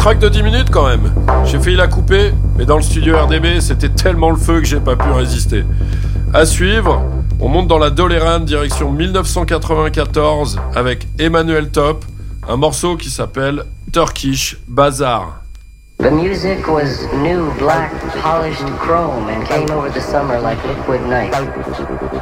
track de 10 minutes quand même. J'ai failli la couper, mais dans le studio RDB, c'était tellement le feu que j'ai pas pu résister. À suivre, on monte dans la Doleran direction 1994 avec Emmanuel Top, un morceau qui s'appelle Turkish Bazaar. The music was new, black, polished chrome and came over the summer like liquid night.